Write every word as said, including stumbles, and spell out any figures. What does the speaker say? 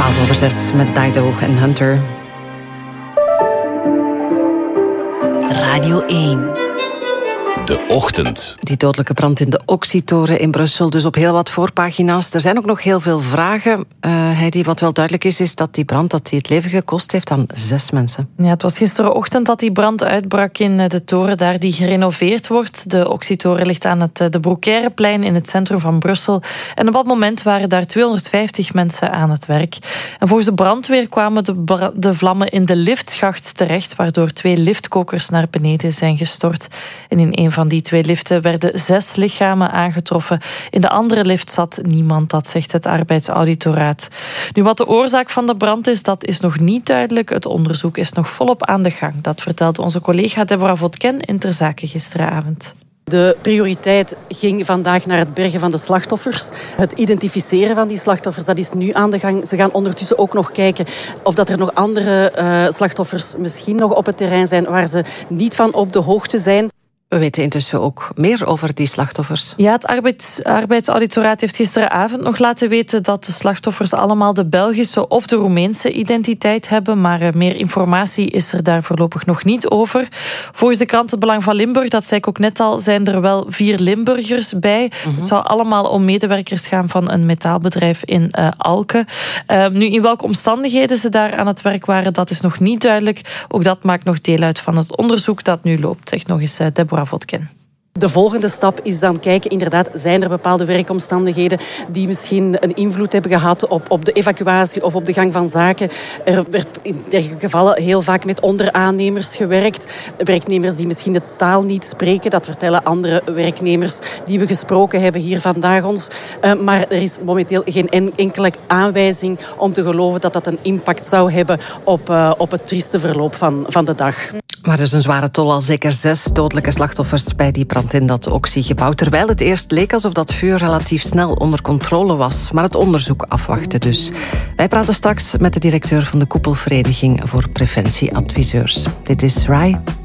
twaalf over zes met Dido en Hunter. Radio één. De ochtend. Die dodelijke brand in de Oxytoren in Brussel, dus op heel wat voorpagina's. Er zijn ook nog heel veel vragen. Uh, Heidi, wat wel duidelijk is, is dat die brand dat die het leven gekost heeft aan zes mensen. Ja, het was gisterenochtend dat die brand uitbrak in de toren daar die gerenoveerd wordt. De Oxytoren ligt aan het de Brouckaireplein in het centrum van Brussel. En op dat moment waren daar tweehonderdvijftig mensen aan het werk. En volgens de brandweer kwamen de, bra- de vlammen in de liftschacht terecht, waardoor twee liftkokers naar beneden zijn gestort. En in een van die twee liften werden zes lichamen aangetroffen. In de andere lift zat niemand, dat zegt het arbeidsauditoraat. Nu, wat de oorzaak van de brand is, dat is nog niet duidelijk. Het onderzoek is nog volop aan de gang. Dat vertelt onze collega Deborah Vodken in Ter Zake gisteravond. De prioriteit ging vandaag naar het bergen van de slachtoffers. Het identificeren van die slachtoffers, dat is nu aan de gang. Ze gaan ondertussen ook nog kijken of dat er nog andere uh, slachtoffers misschien nog op het terrein zijn waar ze niet van op de hoogte zijn. We weten intussen ook meer over die slachtoffers. Ja, het arbeids, arbeidsauditoraat heeft gisteravond nog laten weten dat de slachtoffers allemaal de Belgische of de Roemeense identiteit hebben, maar meer informatie is er daar voorlopig nog niet over. Volgens de krant Het Belang van Limburg, dat zei ik ook net al, zijn er wel vier Limburgers bij. Mm-hmm. Het zou allemaal om medewerkers gaan van een metaalbedrijf in uh, Alken. Uh, nu, in welke omstandigheden ze daar aan het werk waren, dat is nog niet duidelijk. Ook dat maakt nog deel uit van het onderzoek dat nu loopt, zegt nog eens uh, Deborah Vodken. De volgende stap is dan kijken, inderdaad, zijn er bepaalde werkomstandigheden die misschien een invloed hebben gehad op, op de evacuatie of op de gang van zaken. Er werd in dergelijke gevallen heel vaak met onderaannemers gewerkt. Werknemers die misschien de taal niet spreken, dat vertellen andere werknemers die we gesproken hebben hier vandaag ons. Uh, maar er is momenteel geen enkele aanwijzing om te geloven dat dat een impact zou hebben op, uh, op het trieste verloop van, van de dag. Maar er is een zware tol, al zeker zes dodelijke slachtoffers bij die brand in dat Oxy-gebouw. Terwijl het eerst leek alsof dat vuur relatief snel onder controle was. Maar het onderzoek afwachtte dus. Wij praten straks met de directeur van de Koepelvereniging voor Preventieadviseurs. Dit is Rai.